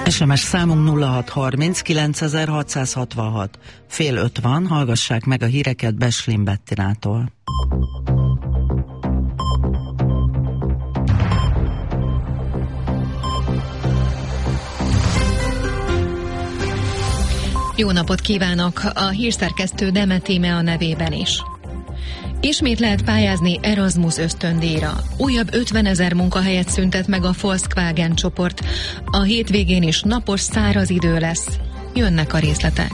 SMS számunk 0630 9666. Fél 5 van, hallgassák meg a híreket Beslin Bettinától. Jó napot kívánok! A hírszerkesztő Demet Íme a nevében is. Ismét lehet pályázni Erasmus ösztöndíjra. Újabb 50 000 munkahelyet szüntet meg a Volkswagen csoport. A hétvégén is napos, száraz idő lesz. Jönnek a részletek.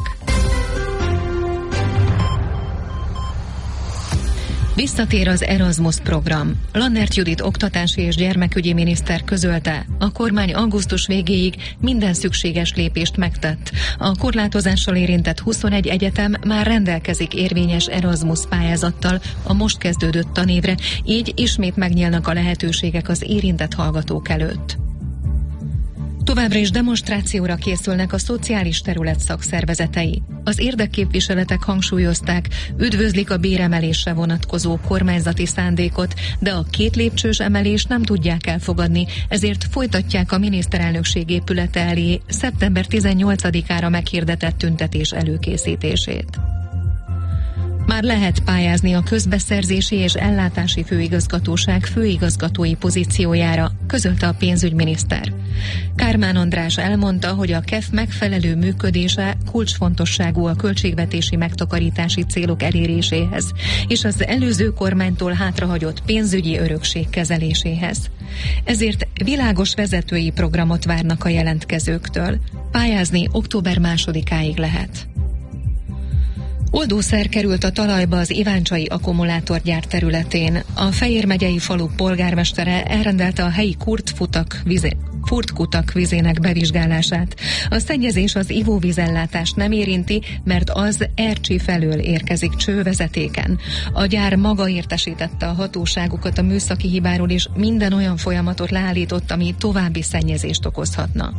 Visszatér az Erasmus program. Lannert Judit oktatási és gyermekügyi miniszter közölte, a kormány augusztus végéig minden szükséges lépést megtett. A korlátozással érintett 21 egyetem már rendelkezik érvényes Erasmus pályázattal a most kezdődött tanévre, így ismét megnyílnak a lehetőségek az érintett hallgatók előtt. Továbbra is demonstrációra készülnek a szociális terület szakszervezetei. Az érdekképviseletek hangsúlyozták, üdvözlik a béremelésre vonatkozó kormányzati szándékot, de a 2 lépcsős emelést nem tudják elfogadni, ezért folytatják a miniszterelnökség épülete elé szeptember 18-ára meghirdetett tüntetés előkészítését. Már lehet pályázni a közbeszerzési és ellátási főigazgatóság főigazgatói pozíciójára, közölte a pénzügyminiszter. Kármán András elmondta, hogy a KEF megfelelő működése kulcsfontosságú a költségvetési megtakarítási célok eléréséhez, és az előző kormánytól hátrahagyott pénzügyi örökség kezeléséhez. Ezért világos vezetői programot várnak a jelentkezőktől. Pályázni október 2-áig lehet. Oldószer került a talajba az iváncsai akkumulátorgyár területén. A Fejér megyei falu polgármestere elrendelte a helyi furtkutak vizének bevizsgálását. A szennyezés az ivóvízellátást nem érinti, mert az Ercsi felől érkezik csővezetéken. A gyár maga értesítette a hatóságokat a műszaki hibáról, és minden olyan folyamatot leállított, ami további szennyezést okozhatna.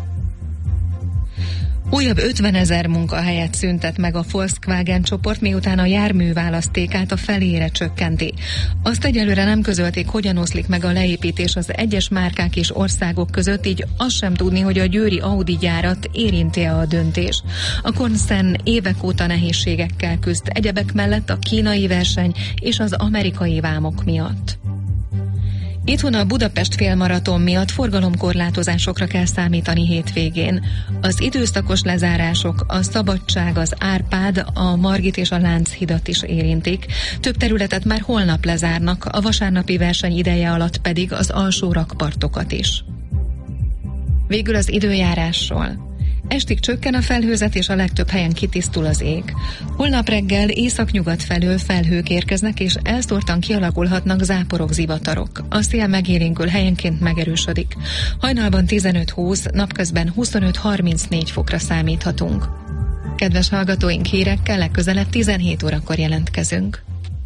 Újabb 50 000 munkahelyet szüntet meg a Volkswagen csoport, miután a járműválasztékát a felére csökkenti. Azt egyelőre nem közölték, hogyan oszlik meg a leépítés az egyes márkák és országok között, így azt sem tudni, hogy a győri Audi gyárat érinti-e a döntés. A koncern évek óta nehézségekkel küzd, egyebek mellett a kínai verseny és az amerikai vámok miatt. Itthon a Budapest félmaraton miatt forgalomkorlátozásokra kell számítani hétvégén. Az időszakos lezárások a Szabadság, az Árpád, a Margit és a Lánchidat is érintik. Több területet már holnap lezárnak, a vasárnapi verseny ideje alatt pedig az alsó rakpartokat is. Végül az időjárásról. Estig csökken a felhőzet, és a legtöbb helyen kitisztul az ég. Holnap reggel északnyugat felől felhők érkeznek, és elszórtan kialakulhatnak záporok, zivatarok. A szél megélénkül, helyenként megerősödik. Hajnalban 15-20, napközben 25-34 fokra számíthatunk. Kedves hallgatóink, hírekkel legközelebb 17 órakor jelentkezünk.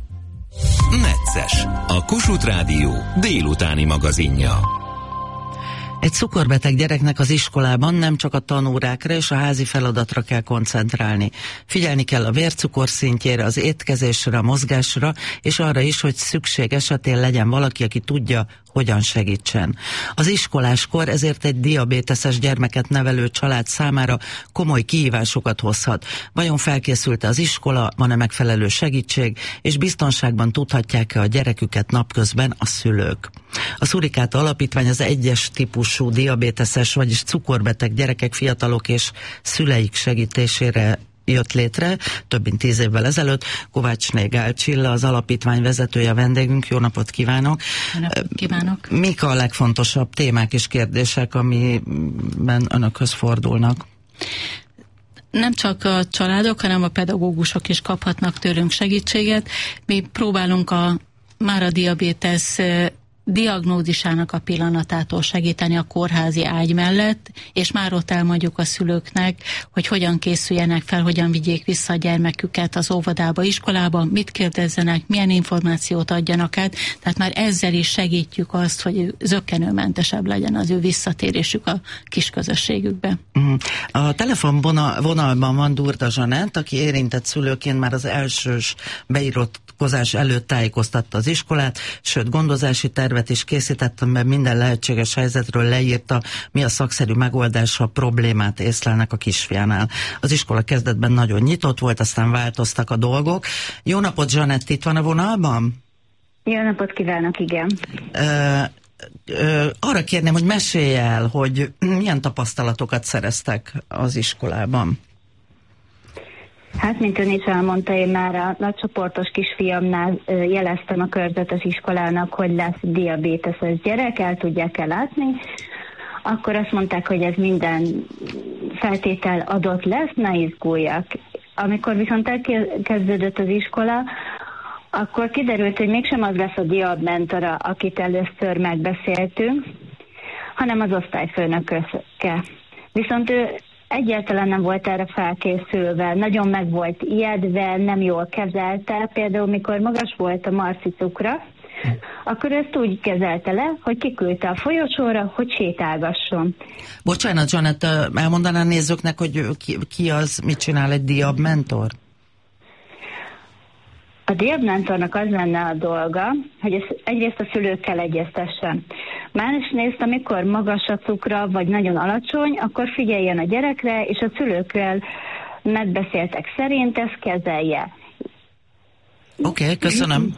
Necces, a Kossuth Rádió délutáni magazinja. Egy cukorbeteg gyereknek az iskolában nem csak a tanórákra és a házi feladatra kell koncentrálni. Figyelni kell a vércukor szintjére, az étkezésre, a mozgásra, és arra is, hogy szükség esetén legyen valaki, aki tudja, hogyan segítsen. Az iskoláskor ezért egy diabéteses gyermeket nevelő család számára komoly kihívásokat hozhat. Vajon felkészült az iskola, van-e megfelelő segítség, és biztonságban tudhatják-e a gyereküket napközben a szülők? A Szurikáta Alapítvány az 1-es típusú diabéteses, vagyis cukorbeteg gyerekek, fiatalok és szüleik segítésére jött létre több mint 10 évvel ezelőtt. Kovácsné Gál Csilla, az alapítvány vezetője, a vendégünk. Jó napot kívánok! Jó napot kívánok! Mik a legfontosabb témák és kérdések, amiben önökhöz fordulnak? Nem csak a családok, hanem a pedagógusok is kaphatnak tőlünk segítséget. Mi próbálunk már a diabétesz diagnózisának a pillanatától segíteni a kórházi ágy mellett, és már ott elmondjuk a szülőknek, hogy hogyan készüljenek fel, hogyan vigyék vissza a gyermeküket az óvodába, iskolába, mit kérdezzenek, milyen információt adjanak át, tehát már ezzel is segítjük azt, hogy zökkenőmentesebb legyen az ő visszatérésük a kisközösségükbe. A telefonvonalban van Durda Zsanett, aki érintett szülőként már az elsős beírott beavatkozás előtt tájékoztatta az iskolát, sőt gondozási tervet is készített, mert minden lehetséges helyzetről leírta, mi a szakszerű megoldás, ha problémát észlelnek a kisfiánál. Az iskola kezdetben nagyon nyitott volt, aztán változtak a dolgok. Jó napot, Zsanett, itt van a vonalban? Jó napot kívánok, igen. Arra kérném, hogy mesélj el, hogy milyen tapasztalatokat szereztek az iskolában. Hát, mint ön is elmondta, én már a nagycsoportos kisfiamnál jeleztem a körzetes iskolának, hogy lesz diabéteses gyerek, el tudják-e látni. Akkor azt mondták, hogy ez minden feltétel adott lesz, ne izguljak. Amikor viszont elkezdődött az iskola, akkor kiderült, hogy mégsem az lesz a diabmentora, akit először megbeszéltünk, hanem az osztályfőnöke. Viszont ő egyáltalán nem volt erre felkészülve, nagyon meg volt ijedve, nem jól kezelte. Például, mikor magas volt a Marci cukra, akkor ezt úgy kezelte le, hogy kiküldte a folyosóra, hogy sétálgasson. Bocsánat, Zsanett, elmondaná nézőknek, hogy ki az, mit csinál egy diabmentor? A diabmentornak az lenne a dolga, hogy ezt egyrészt a szülőkkel egyeztessen. Másrészt, amikor magas a cukra, vagy nagyon alacsony, akkor figyeljen a gyerekre, és a szülőkkel megbeszéltek szerint ezt kezelje. Oké, köszönöm.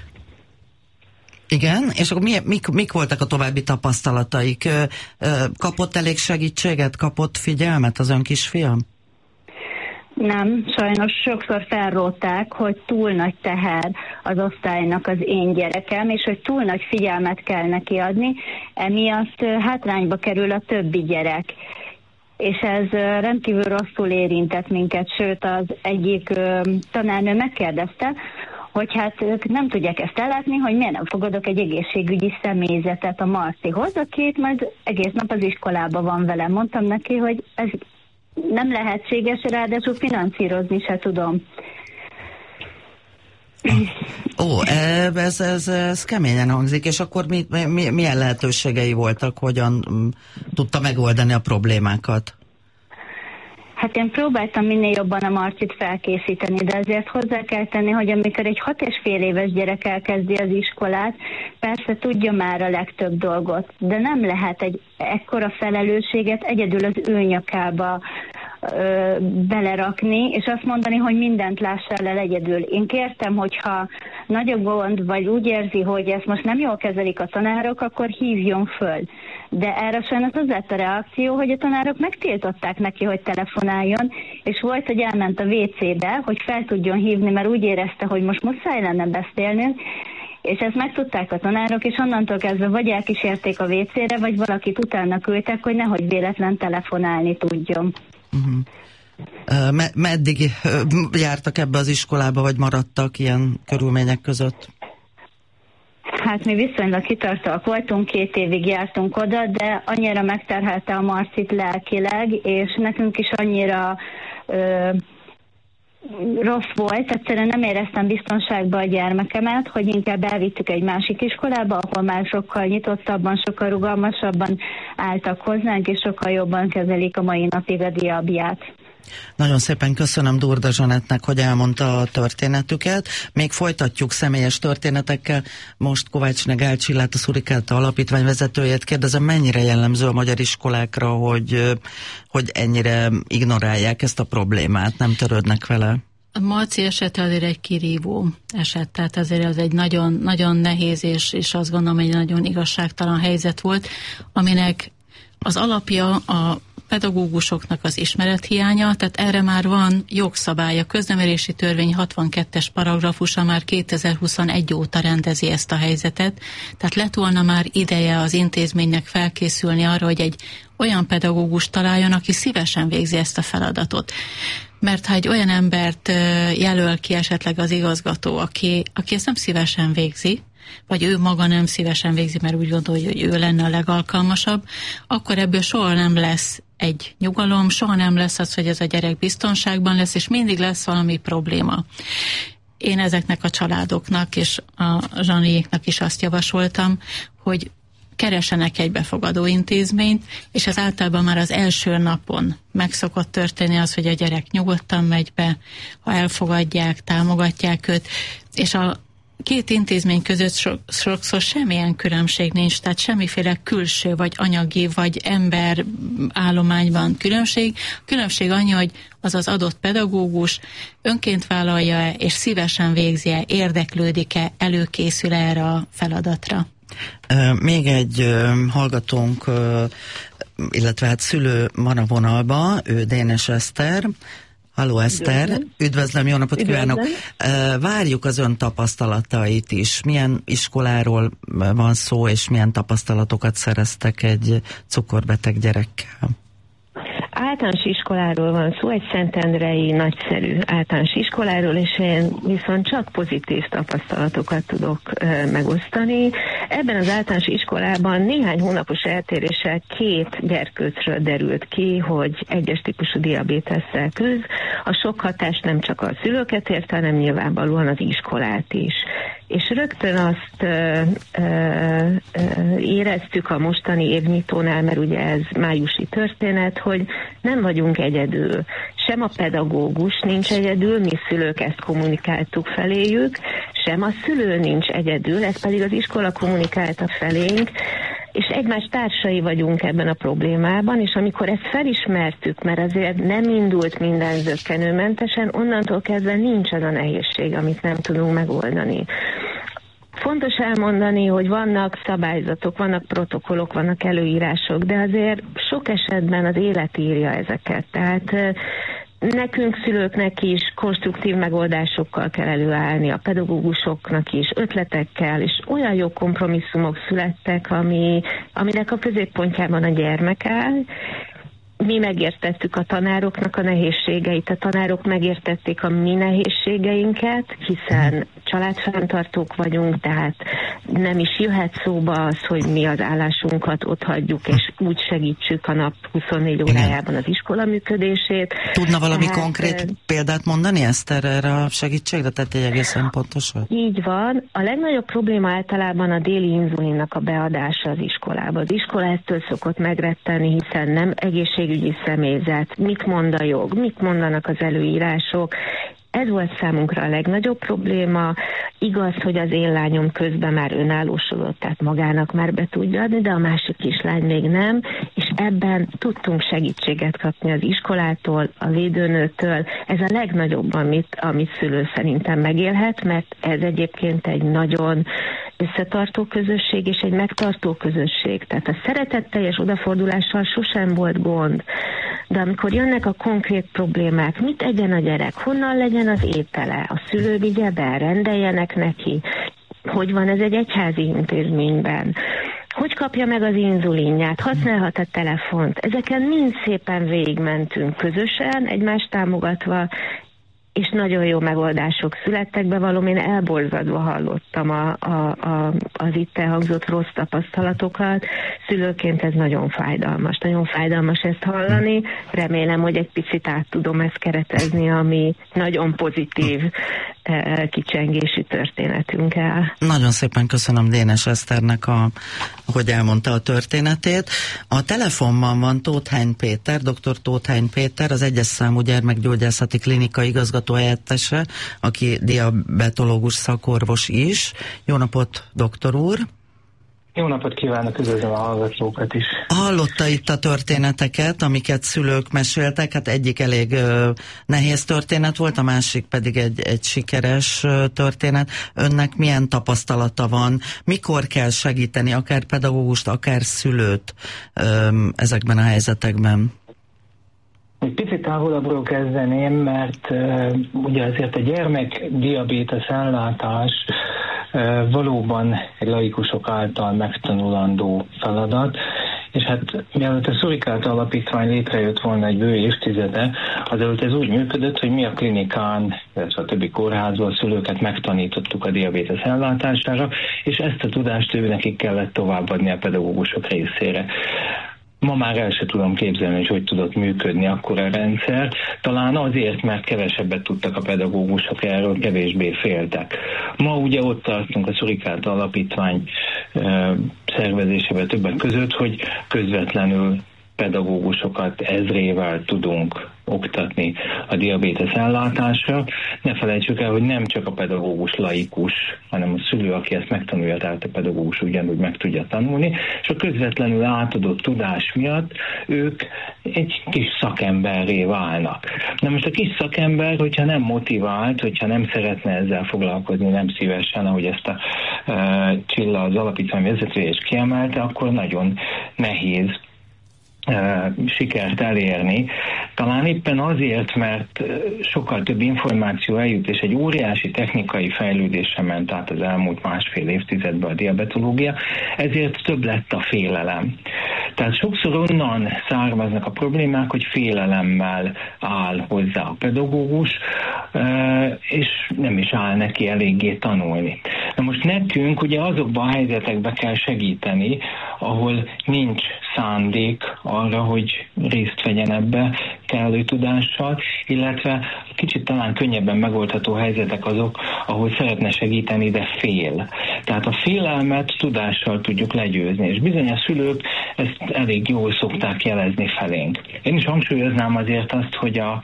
Igen, és akkor mik voltak a további tapasztalataik? Kapott elég segítséget, kapott figyelmet az ön kisfiam? Nem, sajnos sokszor felrótták, hogy túl nagy teher az osztálynak az én gyerekem, és hogy túl nagy figyelmet kell neki adni, emiatt hátrányba kerül a többi gyerek. És ez rendkívül rosszul érintett minket, sőt az egyik tanárnő megkérdezte, hogy hát ők nem tudják ezt ellátni, hogy miért nem fogadok egy egészségügyi személyzetet a Marcihoz, akit majd egész nap az iskolában van velem. Mondtam neki, hogy ez nem lehetséges, ráadásul finanszírozni se tudom. Ó, ez keményen hangzik, és akkor milyen lehetőségei voltak, hogyan tudta megoldani a problémákat? Hát én próbáltam minél jobban a Marcit felkészíteni, de azért hozzá kell tenni, hogy amikor egy 6,5 éves gyerek elkezdi az iskolát, persze tudja már a legtöbb dolgot, de nem lehet egy ekkora felelősséget egyedül az ő nyakába belerakni, és azt mondani, hogy mindent lássál el egyedül. Én kértem, hogyha nagy a gond, vagy úgy érzi, hogy ezt most nem jól kezelik a tanárok, akkor hívjon föl. De erre sajnos az lett a reakció, hogy a tanárok megtiltották neki, hogy telefonáljon, és volt, hogy elment a WC-be, hogy fel tudjon hívni, mert úgy érezte, hogy most muszáj lenne beszélnünk, és ezt megtudták a tanárok, és onnantól kezdve vagy elkísérték a WC-re, vagy valakit utána küldtek, hogy nehogy véletlen telefonálni tudjon. Meddig jártak ebbe az iskolába, vagy maradtak ilyen körülmények között? Hát mi viszonylag kitartóak voltunk, 2 évig jártunk oda, de annyira megterhelte a Marcit lelkileg, és nekünk is annyira rossz volt, egyszerűen nem éreztem biztonságban a gyermekemet, hogy inkább elvittük egy másik iskolába, ahol már sokkal nyitottabban, sokkal rugalmasabban álltak hozzánk, és sokkal jobban kezelik a mai napig a diabját. Nagyon szépen köszönöm Durda Zsanettnek, hogy elmondta a történetüket. Még folytatjuk személyes történetekkel. Most Kovács Negál Csillát, a Szurikáta Alapítvány vezetőjét kérdezem, mennyire jellemző a magyar iskolákra, hogy ennyire ignorálják ezt a problémát, nem törődnek vele? A Marci esete azért egy kirívó eset, tehát azért az egy nagyon, nagyon nehéz, és azt gondolom, egy nagyon igazságtalan helyzet volt, aminek az alapja a pedagógusoknak az ismerethiánya, tehát erre már van jogszabály, a köznevelési törvény 62-es paragrafusa már 2021 óta rendezi ezt a helyzetet, tehát lett volna már ideje az intézménynek felkészülni arra, hogy egy olyan pedagógus találjon, aki szívesen végzi ezt a feladatot. Mert ha egy olyan embert jelöl ki esetleg az igazgató, aki ezt nem szívesen végzi, vagy ő maga nem szívesen végzi, mert úgy gondolja, hogy ő lenne a legalkalmasabb, akkor ebből soha nem lesz egy nyugalom, soha nem lesz az, hogy ez a gyerek biztonságban lesz, és mindig lesz valami probléma. Én ezeknek a családoknak és a Zsaniéknak is azt javasoltam, hogy keresenek egy befogadó intézményt, és ez általában már az első napon meg szokott történni az, hogy a gyerek nyugodtan megy be, ha elfogadják, támogatják őt, és a két intézmény között sokszor semmilyen különbség nincs, tehát semmiféle külső, vagy anyagi, vagy emberállományban különbség. A különbség annyi, hogy az adott pedagógus önként vállalja-e, és szívesen végzi-e, érdeklődik-e, előkészül erre a feladatra. Még egy hallgatónk, illetve hát szülő van a vonalba, ő Dénes Eszter. Halló Eszter, üdvözlöm, jó napot kívánok! Várjuk az ön tapasztalatait is. Milyen iskoláról van szó, és milyen tapasztalatokat szereztek egy cukorbeteg gyerekkel? Általános iskoláról van szó, egy szentendrei nagyszerű általános iskoláról, és én viszont csak pozitív tapasztalatokat tudok megosztani. Ebben az általános iskolában néhány hónapos eltéréssel 2 gyerkőcről derült ki, hogy egyes típusú diabétesszel küzd. A sok hatás nem csak a szülőket érte, hanem nyilvánvalóan az iskolát is. És rögtön azt éreztük a mostani évnyitónál, mert ugye ez májusi történet, hogy nem vagyunk egyedül. Sem a pedagógus nincs egyedül, mi szülők ezt kommunikáltuk feléjük, sem a szülő nincs egyedül, ez pedig az iskola kommunikálta felénk, és egymás társai vagyunk ebben a problémában, és amikor ezt felismertük, mert azért nem indult minden zökkenőmentesen, onnantól kezdve nincs az a nehézség, amit nem tudunk megoldani. Fontos elmondani, hogy vannak szabályzatok, vannak protokollok, vannak előírások, de azért sok esetben az élet írja ezeket. Tehát nekünk szülőknek is konstruktív megoldásokkal kell előállni, a pedagógusoknak is ötletekkel, és olyan jó kompromisszumok születtek, aminek a középpontjában a gyermek áll. Mi megértettük a tanároknak a nehézségeit, a tanárok megértették a mi nehézségeinket, hiszen családfenntartók vagyunk, tehát nem is jöhet szóba az, hogy mi az állásunkat otthagyjuk, és úgy segítsük a nap 24 órájában az iskola működését. Tudna valami konkrét példát mondani erre a segítségre? Tehát egy egészen pontosan? Így van. A legnagyobb probléma általában a déli inzulinnak a beadása az iskolába. Az iskola ettől szokott megretteni, hiszen nem egészségügyi személyzet. Mit mond a jog? Mit mondanak az előírások? Ez volt számunkra a legnagyobb probléma. Igaz, hogy az én lányom közben már önállósodott, tehát magának már be tudja adni, de a másik kislány még nem, és ebben tudtunk segítséget kapni az iskolától, a védőnőtől. Ez a legnagyobb, amit szülő szerintem megélhet, mert ez egyébként egy nagyon összetartó közösség és egy megtartó közösség. Tehát a szeretetteljes odafordulással sosem volt gond. De amikor jönnek a konkrét problémák, mit egyen a gyerek, honnan legyen az étele, a szülő vigye be, rendeljenek neki, hogy van ez egy egyházi intézményben, hogy kapja meg az inzulinját, használhat a telefont. Ezeken mind szépen végigmentünk közösen, egymást támogatva, és nagyon jó megoldások születtek be, valami én elborzadva hallottam az itt elhangzott rossz tapasztalatokat. Szülőként ez nagyon fájdalmas ezt hallani. Remélem, hogy egy picit át tudom ezt keretezni, ami nagyon pozitív kicsengési történetünkkel. Nagyon szépen köszönöm Dénes Eszternek, hogy elmondta a történetét. A telefonban van Tóthany Péter, dr. Tóthany Péter, az 1-es számú gyermekgyógyászati klinika igazgatóhelyettese, aki diabetológus szakorvos is. Jó napot, doktor úr! Jó napot kívánok, üdvözlöm a hallgatókat is. Hallotta itt a történeteket, amiket szülők meséltek, hát egyik elég nehéz történet volt, a másik pedig egy sikeres történet. Önnek milyen tapasztalata van? Mikor kell segíteni akár pedagógust, akár szülőt ezekben a helyzetekben? Egy picit távolabbról kezdeném, mert ugye azért a gyermekdiabétesz ellátás valóban egy laikusok által megtanulandó feladat, és hát mielőtt a Szurikáta Alapítvány létrejött volna egy bő évtizede, azelőtt ez úgy működött, hogy mi a klinikán, illetve a többi kórházban a szülőket megtanítottuk a diabétesz ellátására, és ezt a tudást nekik kellett továbbadni a pedagógusok részére. Ma már el se tudom képzelni, hogy tudott működni akkor a rendszer. Talán azért, mert kevesebbet tudtak a pedagógusok erről, kevésbé féltek. Ma ugye ott tartunk a Szurikáta Alapítvány szervezésével többek között, hogy közvetlenül pedagógusokat ezrével tudunk oktatni a diabétesz ellátásra. Ne felejtsük el, hogy nem csak a pedagógus laikus, hanem a szülő, aki ezt megtanulja, tehát a pedagógus ugyanúgy meg tudja tanulni, és a közvetlenül átadott tudás miatt ők egy kis szakemberré válnak. Na most a kis szakember, hogyha nem motivált, hogyha nem szeretne ezzel foglalkozni, nem szívesen, ahogy ezt a Csilla, az alapítvány vezetője is kiemelte, akkor nagyon nehéz sikert elérni. Talán éppen azért, mert sokkal több információ eljut, és egy óriási technikai fejlődésre ment át az elmúlt másfél évtizedben a diabetológia, ezért több lett a félelem. Tehát sokszor onnan származnak a problémák, hogy félelemmel áll hozzá a pedagógus, és nem is áll neki eléggé tanulni. Na most nekünk ugye azokban a helyzetekben kell segíteni, ahol nincs szándék arra, hogy részt vegyen ebbe kellő tudással, illetve kicsit talán könnyebben megoldható helyzetek azok, ahol szeretne segíteni, de fél. Tehát a félelmet tudással tudjuk legyőzni, és bizony a szülők ezt elég jól szokták jelezni felénk. Én is hangsúlyoznám azért azt, hogy a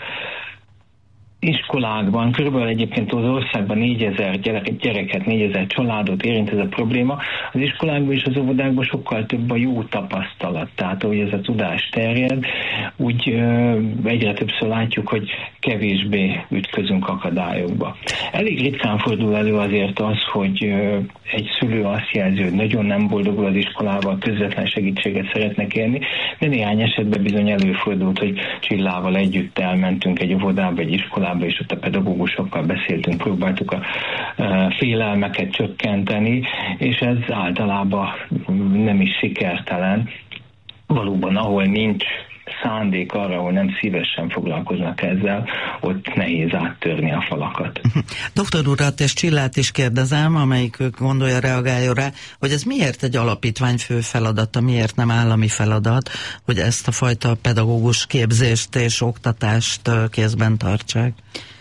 iskolákban, körülbelül egyébként az országban 4000 gyereket, 4000 családot érint ez a probléma. Az iskolákban és az óvodákban sokkal több a jó tapasztalat. Tehát, ahogy ez a tudás terjed, úgy egyre többször látjuk, hogy kevésbé ütközünk akadályokba. Elég ritkán fordul elő azért az, hogy egy szülő azt jelzi, hogy nagyon nem boldogul az iskolával, közvetlen segítséget szeretne kérni, de néhány esetben bizony előfordult, hogy Csillával együtt elmentünk egy óvodába, egy iskolába, és ott a pedagógusokkal beszéltünk, próbáltuk a félelmeket csökkenteni, és ez általában nem is sikertelen. Valóban, ahol nincs szándék arra, ahol nem szívesen foglalkoznak ezzel, ott nehéz áttörni a falakat. Doktor urat és Csillát is kérdezem, amelyik gondolja, reagáljon rá, hogy ez miért egy alapítvány fő feladata, miért nem állami feladat, hogy ezt a fajta pedagógus képzést és oktatást kézben tartsák?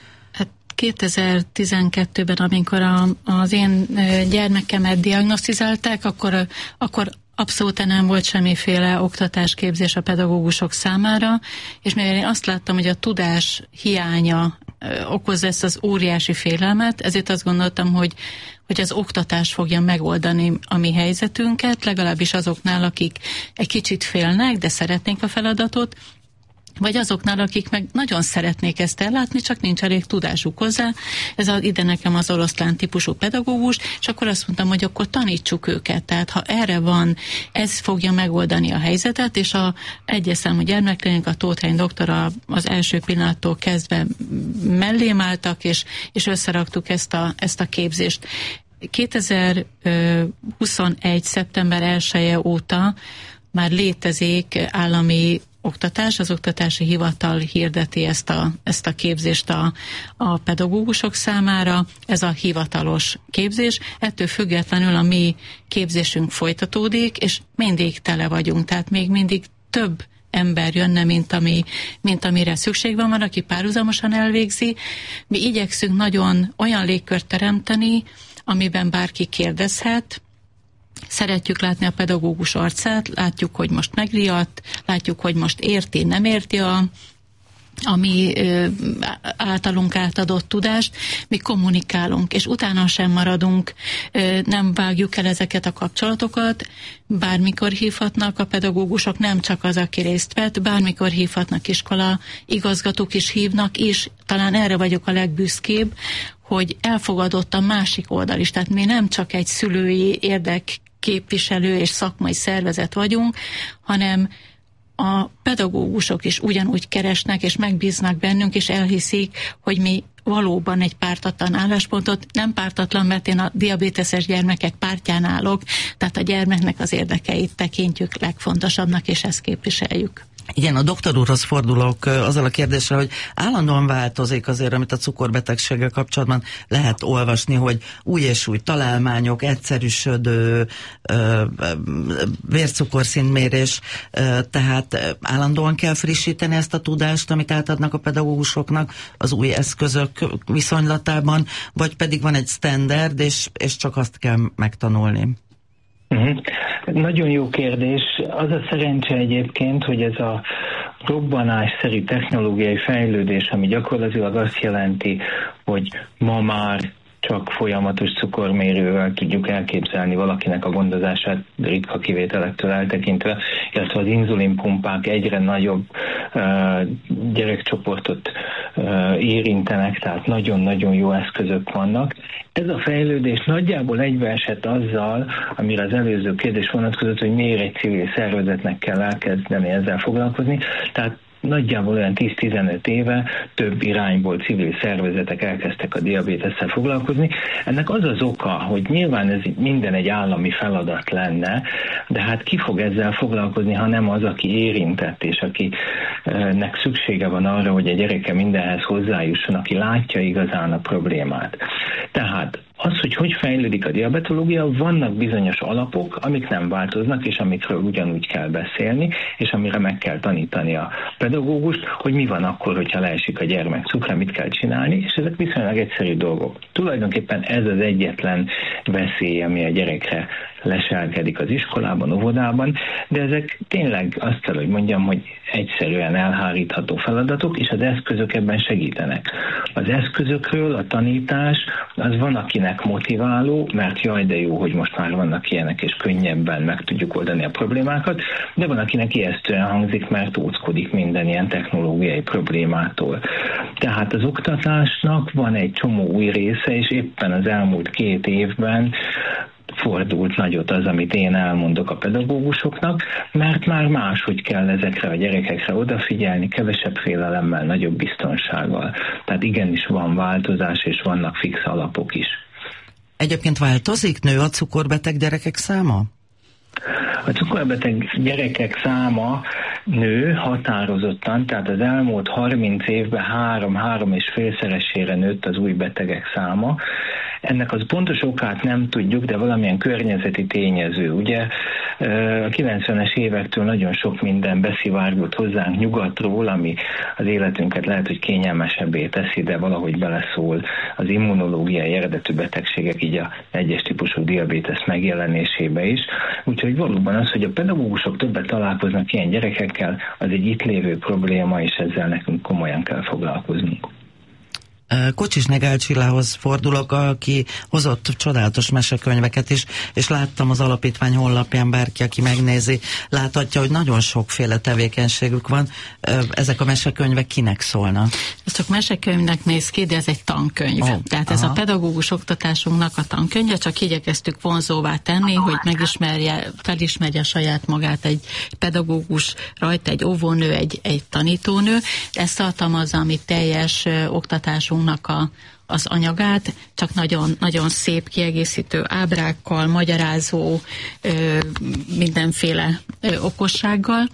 2012-ben, amikor az én gyermekemet diagnosztizálták, akkor abszolút nem volt semmiféle oktatásképzés a pedagógusok számára, és mivel én azt láttam, hogy a tudás hiánya okozza ezt az óriási félelmet, ezért azt gondoltam, hogy az oktatás fogja megoldani a mi helyzetünket, legalábbis azoknál, akik egy kicsit félnek, de szeretnék a feladatot, vagy azoknál, akik meg nagyon szeretnék ezt ellátni, csak nincs elég tudásuk hozzá. Ide nekem az oroszlán típusú pedagógus, és akkor azt mondtam, hogy akkor tanítsuk őket. Tehát ha erre van, ez fogja megoldani a helyzetet, és egyes számú gyermekklinika, Tóth Rein doktor az első pillanattól kezdve mellém álltak, és összeraktuk ezt a képzést. 2021. szeptember 1-e óta már létezik állami oktatás, az oktatási hivatal hirdeti ezt a képzést a pedagógusok számára, ez a hivatalos képzés. Ettől függetlenül a mi képzésünk folytatódik, és mindig tele vagyunk, tehát még mindig több ember jönne, mint amire szükség van, aki párhuzamosan elvégzi. Mi igyekszünk nagyon olyan légkört teremteni, amiben bárki kérdezhet. Szeretjük látni a pedagógus arcát, látjuk, hogy most megriadt, látjuk, hogy most érti, nem érti a mi általunk átadott tudást, mi kommunikálunk, és utána sem maradunk, nem vágjuk el ezeket a kapcsolatokat, bármikor hívhatnak a pedagógusok, nem csak az, aki részt vett, bármikor hívhatnak iskola, igazgatók is hívnak, és talán erre vagyok a legbüszkébb, hogy elfogadott a másik oldal is, tehát mi nem csak egy szülői érdekképviselő és szakmai szervezet vagyunk, hanem a pedagógusok is ugyanúgy keresnek és megbíznak bennünk, és elhiszik, hogy mi valóban egy pártatlan álláspontot, nem pártatlan, mert én a diabéteses gyermekek pártján állok, tehát a gyermeknek az érdekeit tekintjük legfontosabbnak, és ezt képviseljük. Igen, a doktor úrhoz fordulok azzal a kérdéssel, hogy állandóan változik azért, amit a cukorbetegséggel kapcsolatban lehet olvasni, hogy új és új találmányok, egyszerűsödő vércukorszintmérés, tehát állandóan kell frissíteni ezt a tudást, amit átadnak a pedagógusoknak az új eszközök viszonylatában, vagy pedig van egy standard, és csak azt kell megtanulni. Nagyon jó kérdés. Az a szerencse egyébként, hogy ez a robbanásszerű technológiai fejlődés, ami gyakorlatilag azt jelenti, hogy ma már csak folyamatos cukormérővel tudjuk elképzelni valakinek a gondozását, ritka kivételektől eltekintve, illetve az inzulinpumpák egyre nagyobb gyerekcsoportot érintenek, tehát nagyon-nagyon jó eszközök vannak. Ez a fejlődés nagyjából egybeesett azzal, amire az előző kérdés vonatkozott, hogy miért egy civil szervezetnek kell elkezdeni ezzel foglalkozni. Tehát nagyjából olyan 10-15 éve több irányból civil szervezetek elkezdtek a diabétesszel foglalkozni. Ennek az az oka, hogy nyilván ez minden egy állami feladat lenne, de hát ki fog ezzel foglalkozni, ha nem az, aki érintett, és akinek szüksége van arra, hogy a gyereke mindenhez hozzájusson, aki látja igazán a problémát. Tehát az, hogy fejlődik a diabetológia, vannak bizonyos alapok, amik nem változnak, és amikről ugyanúgy kell beszélni, és amire meg kell tanítani a pedagógust, hogy mi van akkor, hogyha leesik a gyermek cukra, mit kell csinálni, és ezek viszonylag egyszerű dolgok. Tulajdonképpen ez az egyetlen veszély, ami a gyerekre leselkedik az iskolában, óvodában, de ezek tényleg azt kell, hogy mondjam, hogy egyszerűen elhárítható feladatok, és az eszközök ebben segítenek. Az eszközökről a tanítás, az van, akinek motiváló, mert jaj, de jó, hogy most már vannak ilyenek, és könnyebben meg tudjuk oldani a problémákat, de van, akinek ijesztően hangzik, mert óckodik minden ilyen technológiai problémától. Tehát az oktatásnak van egy csomó új része, és éppen az elmúlt 2 évben fordult nagyot az, amit én elmondok a pedagógusoknak, mert már máshogy kell ezekre a gyerekekre odafigyelni, kevesebb félelemmel, nagyobb biztonsággal. Tehát igenis van változás, és vannak fix alapok is. Egyébként változik, nő a cukorbeteg gyerekek száma? A cukorbeteg gyerekek száma nő határozottan, tehát az elmúlt 30 évben 3-3,5-szeresére nőtt az új betegek száma. Ennek az pontos okát nem tudjuk, de valamilyen környezeti tényező. Ugye a 90-es évektől nagyon sok minden beszivárgott hozzánk nyugatról, ami az életünket lehet, hogy kényelmesebbé teszi, de valahogy beleszól az immunológiai eredetű betegségek, így a 1-es típusú diabétesz megjelenésébe is. Úgyhogy valóban az, hogy a pedagógusok többet találkoznak ilyen gyerekekkel, az egy itt lévő probléma, és ezzel nekünk komolyan kell foglalkoznunk. Kocsis Negál Csillához fordulok, aki hozott csodálatos mesekönyveket is, és láttam az alapítvány honlapján, bárki, aki megnézi, láthatja, hogy nagyon sokféle tevékenységük van. Ezek a mesekönyvek kinek szólnak? Ez csak mesekönyvnek néz ki, de ez egy tankönyv. Tehát ez a pedagógus oktatásunknak a tankönyve, csak igyekeztük vonzóvá tenni, hogy felismerje saját magát egy pedagógus, rajta egy óvónő, egy tanítónő. Ezt tartalmazza, ami teljes oktatásunk az anyagát, csak nagyon, nagyon szép kiegészítő ábrákkal, magyarázó, mindenféle okossággal.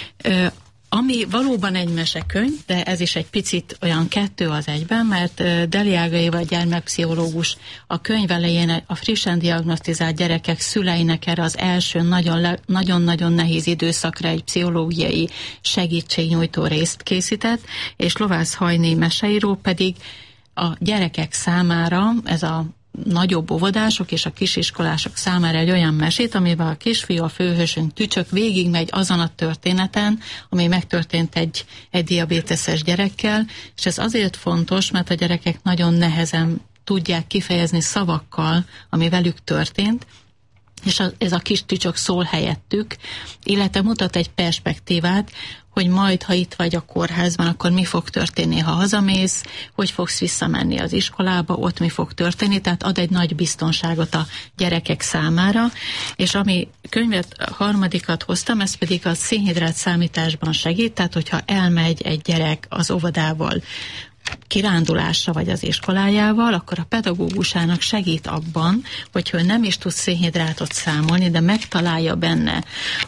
Ami valóban egy mesekönyv, de ez is egy picit olyan 2 az egyben, mert Deliága Éva gyermekpszichológus a könyv elején a frissen diagnosztizált gyerekek szüleinek erre az első nagyon-nagyon nehéz időszakra egy pszichológiai segítségnyújtó részt készített, és Lovász Hajné meseíró pedig a gyerekek számára, ez a nagyobb óvodások és a kisiskolások számára egy olyan mesét, amivel a kisfiú, a főhősünk Tücsök végigmegy azon a történeten, ami megtörtént egy diabéteses gyerekkel, és ez azért fontos, mert a gyerekek nagyon nehezen tudják kifejezni szavakkal, ami velük történt, és ez a kis Tücsök szól helyettük, illetve mutat egy perspektívát, hogy majd, ha itt vagy a kórházban, akkor mi fog történni, ha hazamész, hogy fogsz visszamenni az iskolába, ott mi fog történni, tehát ad egy nagy biztonságot a gyerekek számára, és ami könyvet harmadikat hoztam, ez pedig a szénhidrát számításban segít, tehát hogyha elmegy egy gyerek az óvodával kirándulásra vagy az iskolájával, akkor a pedagógusának segít abban, hogyha ő nem is tud szénhidrátot számolni, de megtalálja benne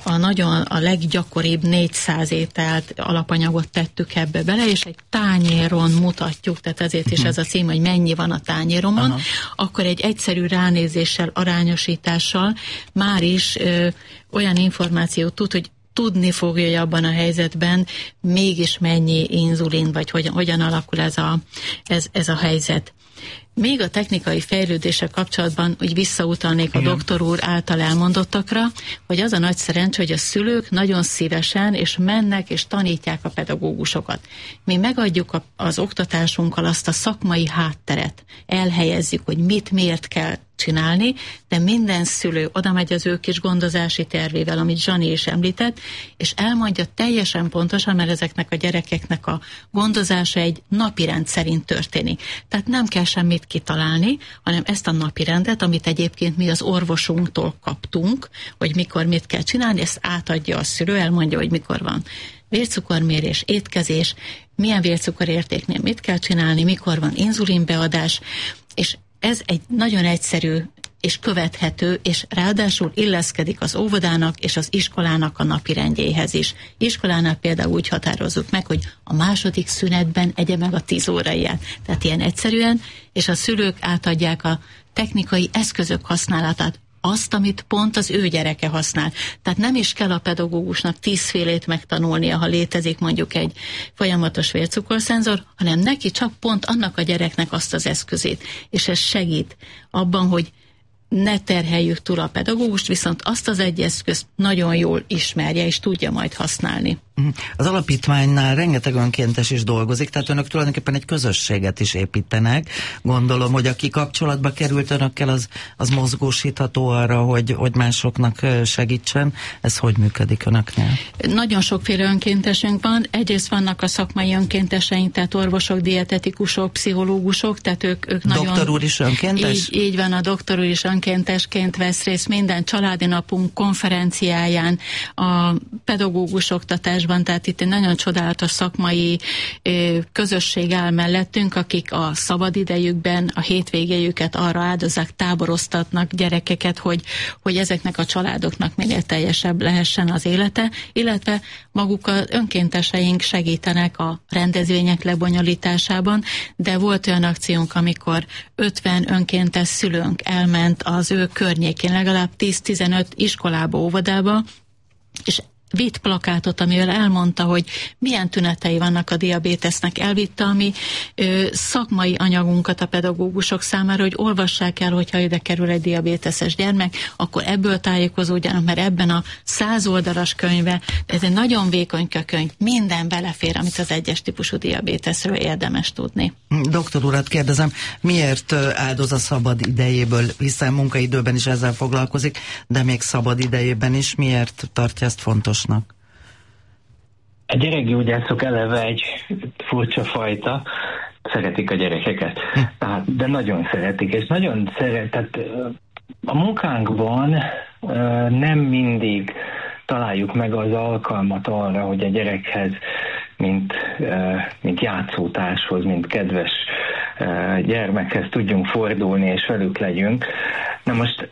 a leggyakoribb 400 ételt, alapanyagot tettük ebbe bele, és egy tányéron mutatjuk, tehát ezért is ez a cím, hogy mennyi van a tányéromon, akkor egy egyszerű ránézéssel, arányosítással már is olyan információt tud, hogy tudni fogja, hogy abban a helyzetben mégis mennyi inzulin, vagy hogyan alakul ez a helyzet. Még a technikai fejlődéssel kapcsolatban úgy visszautalnék a doktor úr által elmondottakra, hogy az a nagy szerencsé, hogy a szülők nagyon szívesen és mennek és tanítják a pedagógusokat. Mi megadjuk az oktatásunkkal azt a szakmai hátteret, elhelyezzük, hogy mit, miért kell csinálni, de minden szülő oda megy az ő kis gondozási tervével, amit Zsani is említett, és elmondja teljesen pontosan, mert ezeknek a gyerekeknek a gondozása egy napirend szerint történik. Tehát nem kell semmit kitalálni, hanem ezt a napirendet, amit egyébként mi az orvosunktól kaptunk, hogy mikor mit kell csinálni, ezt átadja a szülő, elmondja, hogy mikor van vércukormérés, étkezés, milyen vércukorértéknél mit kell csinálni, mikor van inzulinbeadás, és ez egy nagyon egyszerű és követhető, és ráadásul illeszkedik az óvodának és az iskolának a napirendjéhez is. Iskolánál például úgy határozzuk meg, hogy a második szünetben egye meg a 10 óraiját. Tehát ilyen egyszerűen, és a szülők átadják a technikai eszközök használatát, azt, amit pont az ő gyereke használ. Tehát nem is kell a pedagógusnak 10 félét megtanulnia, ha létezik mondjuk egy folyamatos vércukorszenzor, hanem neki csak pont annak a gyereknek azt az eszközét. És ez segít abban, hogy ne terheljük túl a pedagógust, viszont azt az egy eszközt nagyon jól ismerje, és tudja majd használni. Az alapítványnál rengeteg önkéntes is dolgozik, tehát önök tulajdonképpen egy közösséget is építenek. Gondolom, hogy aki kapcsolatba került önökkel, az mozgósítható arra, hogy másoknak segítsen. Ez hogy működik önöknél? Nagyon sokféle önkéntesünk van. Egyrészt vannak a szakmai önkénteseink, tehát orvosok, dietetikusok, pszichológusok, tehát ők nagyon... Doktor úr is önkéntes? Így van, a doktor úr is önkéntesként vesz részt minden családi napunk konferenciáján, a pedagógus oktatásban, tehát itt egy nagyon csodálatos szakmai közösség áll mellettünk, akik a szabadidejükben a hétvégéjüket arra áldozzák, táboroztatnak gyerekeket, hogy ezeknek a családoknak minél teljesebb lehessen az élete, illetve maguk az önkénteseink segítenek a rendezvények lebonyolításában, de volt olyan akciónk, amikor 50 önkéntes szülőnk elment az ő környékén, legalább 10-15 iskolába, óvodába, és vitt plakátot, amivel elmondta, hogy milyen tünetei vannak a diabétesznek. Elvitte a mi szakmai anyagunkat a pedagógusok számára, hogy olvassák el, hogyha ide kerül egy diabéteses gyermek, akkor ebből tájékozódjanak, mert ebben a 100 oldalas könyve, ez egy nagyon vékonyka könyv, minden belefér, amit az egyes típusú diabéteszről érdemes tudni. Doktor urat kérdezem, miért áldoz a szabad idejéből, hiszen munkaidőben is ezzel foglalkozik, de még szabad idejében is miért tartja ezt fontos? A gyerekgyógyászok eleve egy furcsa fajta, szeretik a gyerekeket, de nagyon szeretik, és nagyon tehát a munkánkban nem mindig találjuk meg az alkalmat arra, hogy a gyerekhez, mint játszótárshoz, mint kedves gyermekhez tudjunk fordulni, és velük legyünk. Na most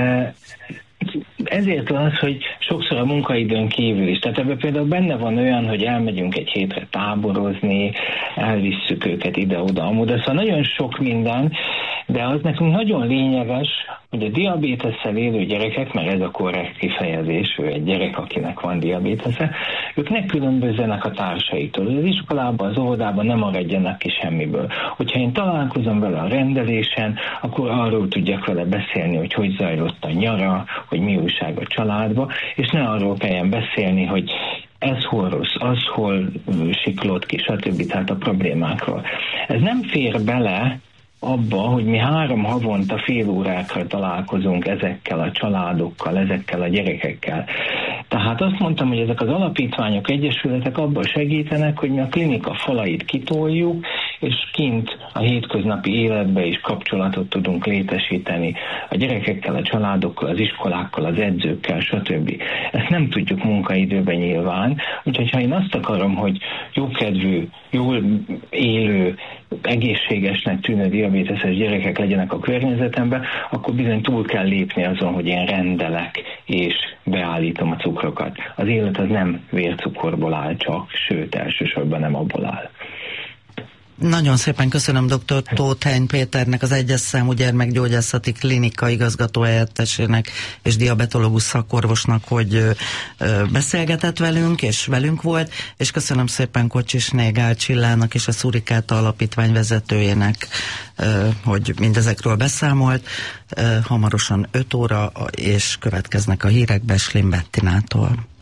ezért van az, hogy sokszor a munkaidőn kívül is. Tehát ebben például benne van olyan, hogy elmegyünk egy hétre táborozni, elvisszük őket ide-oda, amoda. Szóval nagyon sok minden, de az nekünk nagyon lényeges, hogy a diabétesszel élő gyerekek, mert ez a korrekt kifejezés, ő egy gyerek, akinek van diabétesze, ők ne különbözzenek a társaitól. Az iskolában, az óvodában nem maradjanak ki semmiből. Hogyha én találkozom vele a rendelésen, akkor arról tudjak vele beszélni, hogy zajlott a nyara, hogy mi újság a családba, és ne arról kelljen beszélni, hogy ez hol rossz, az hol siklott ki, stb. Tehát a problémákról. Ez nem fér bele abba, hogy mi 3 havonta fél órákra találkozunk ezekkel a családokkal, ezekkel a gyerekekkel. Tehát azt mondtam, hogy ezek az alapítványok, egyesületek abban segítenek, hogy mi a klinika falait kitoljuk, és kint a hétköznapi életbe is kapcsolatot tudunk létesíteni a gyerekekkel, a családokkal, az iskolákkal, az edzőkkel, stb. Ezt nem tudjuk munkaidőben nyilván, úgyhogy ha én azt akarom, hogy jókedvű, jól élő, egészségesnek tűnő diabéteses gyerekek legyenek a környezetemben, akkor bizony túl kell lépni azon, hogy én rendelek és beállítom a cukrokat. Az élet az nem vércukorból áll csak, sőt, elsősorban nem abból áll. Nagyon szépen köszönöm dr. Tóth Heiny Péternek, az egyes számú gyermekgyógyászati klinika igazgató helyettesének és diabetológus szakorvosnak, hogy beszélgetett velünk, és velünk volt, és köszönöm szépen Kocsisné Gál Csillának és a Szurikáta Alapítvány vezetőjének, hogy mindezekről beszámolt. Hamarosan 5 óra, és következnek a hírek Beslin Bettinától.